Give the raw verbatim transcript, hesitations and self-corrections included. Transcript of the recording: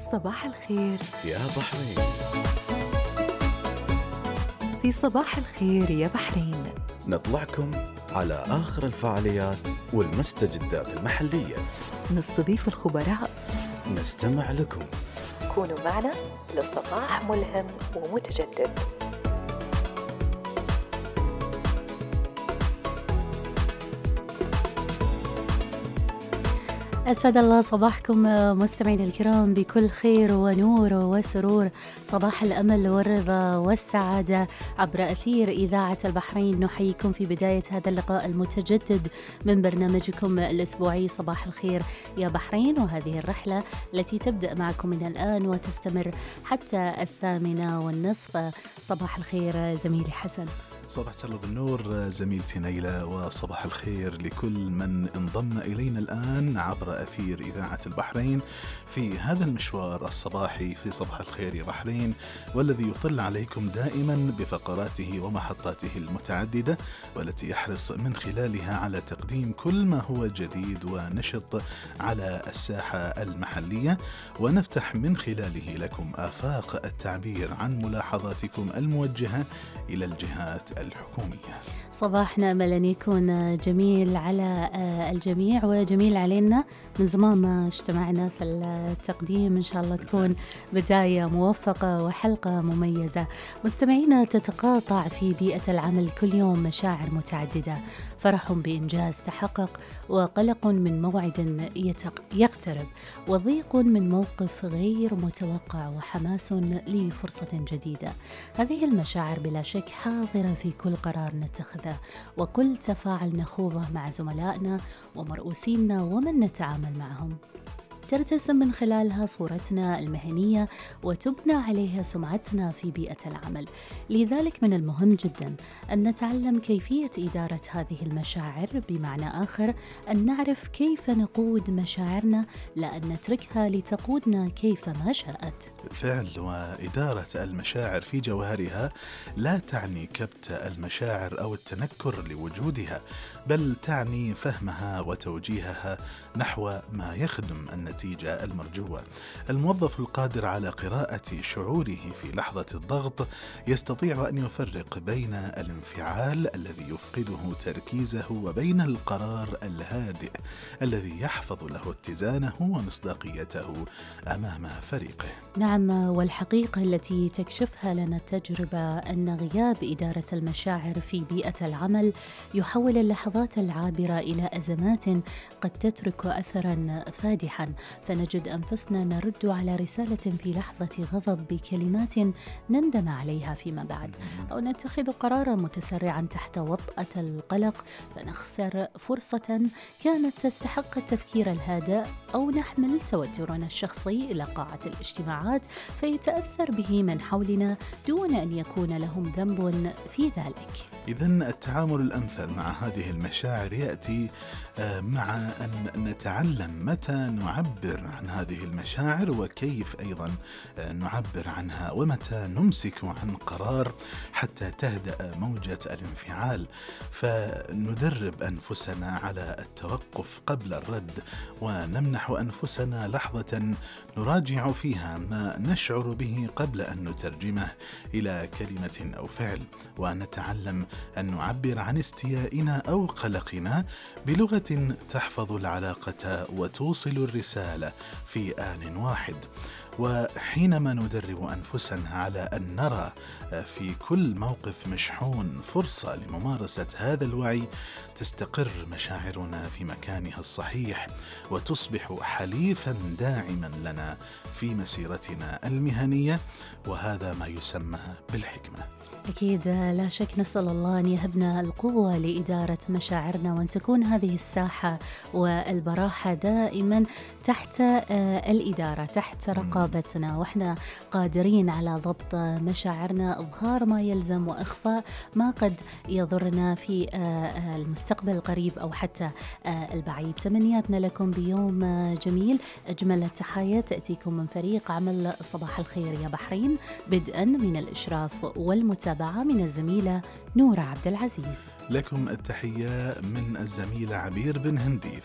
صباح الخير يا بحرين. في صباح الخير يا بحرين. نطلعكم على آخر الفعاليات والمستجدات المحلية، نستضيف الخبراء، نستمع لكم. كونوا معنا لصباح ملهم ومتجدد. أسعد الله صباحكم مستمعين الكرام بكل خير ونور وسرور، صباح الأمل والرضا والسعادة عبر أثير إذاعة البحرين. نحييكم في بداية هذا اللقاء المتجدد من برنامجكم الأسبوعي صباح الخير يا بحرين، وهذه الرحلة التي تبدأ معكم من الآن وتستمر حتى الثامنة والنصف. صباح الخير زميلي حسن. صباح الله بالنور زميلتي نيلة، وصباح الخير لكل من انضم إلينا الآن عبر أثير إذاعة البحرين في هذا المشوار الصباحي في صباح الخير يا بحرين، والذي يطل عليكم دائما بفقراته ومحطاته المتعددة، والتي يحرص من خلالها على تقديم كل ما هو جديد ونشط على الساحة المحلية، ونفتح من خلاله لكم آفاق التعبير عن ملاحظاتكم الموجهة إلى الجهات الحكومية. صباحنا أمل أن يكون جميل على الجميع وجميل علينا. من زمان ما اجتمعنا في التقديم، إن شاء الله تكون بداية موفقة وحلقة مميزة. مستمعينا، تتقاطع في بيئة العمل كل يوم مشاعر متعددة، فرح بإنجاز تحقق، وقلق من موعد يقترب، وضيق من موقف غير متوقع، وحماس لفرصة جديدة. هذه المشاعر بلا شك حاضرة في كل قرار نتخذه وكل تفاعل نخوضه مع زملائنا ومرؤوسينا ومن نتعامل معهم. ترتسم من خلالها صورتنا المهنية وتبنى عليها سمعتنا في بيئة العمل. لذلك من المهم جدا أن نتعلم كيفية إدارة هذه المشاعر، بمعنى آخر أن نعرف كيف نقود مشاعرنا، لا أن نتركها لتقودنا كيفما شاءت. بالفعل، وإدارة المشاعر في جوهرها لا تعني كبت المشاعر أو التنكر لوجودها، بل تعني فهمها وتوجيهها نحو ما يخدم النتيجة المرجوة. الموظف القادر على قراءة شعوره في لحظة الضغط يستطيع أن يفرق بين الانفعال الذي يفقده تركيزه وبين القرار الهادئ الذي يحفظ له اتزانه ومصداقيته أمام فريقه. نعم، والحقيقة التي تكشفها لنا التجربة أن غياب إدارة المشاعر في بيئة العمل يحول اللحظات العابرة إلى أزمات قد تترك أثرا فادحا، فنجد أنفسنا نرد على رسالة في لحظة غضب بكلمات نندم عليها فيما بعد، أو نتخذ قرارا متسرعا تحت وطأة القلق فنخسر فرصة كانت تستحق التفكير الهادئ، أو نحمل توترنا الشخصي إلى قاعة الاجتماعات فيتأثر به من حولنا دون أن يكون لهم ذنب في ذلك. إذن التعامل الأمثل مع هذه المشاعر يأتي مع أن نتعلم متى نعبر عن هذه المشاعر، وكيف أيضا نعبر عنها، ومتى نمسك عن قرار حتى تهدأ موجة الانفعال، فندرب أنفسنا على التوقف قبل الرد، ونمنح أنفسنا لحظة نراجع فيها ما نشعر به قبل أن نترجمه إلى كلمة أو فعل، ونتعلم أن نعبر عن استيائنا أو قلقنا بلغة تحفظ العلاقة وتوصل الرسالة في آن واحد. وحينما ندرب أنفسنا على أن نرى في كل موقف مشحون فرصة لممارسة هذا الوعي، تستقر مشاعرنا في مكانها الصحيح، وتصبح حليفا داعما لنا في مسيرتنا المهنية، وهذا ما يسمى بالحكمة. أكيد لا شك، نسأل الله أن يهبنا القوة لإدارة مشاعرنا، وأن تكون هذه الساحة والبراحة دائما تحت الإدارة، تحت رقابتنا، وإحنا قادرين على ضبط مشاعرنا، إظهار ما يلزم وإخفاء ما قد يضرنا في المستقبل القريب أو حتى البعيد. تمنياتنا لكم بيوم جميل. أجمل التحايا تأتيكم من فريق عمل صباح الخير يا بحرين، بدءا من الإشراف والمتابعة من الزميلة نورة عبد العزيز. لكم التحية من الزميلة عبير بن هندي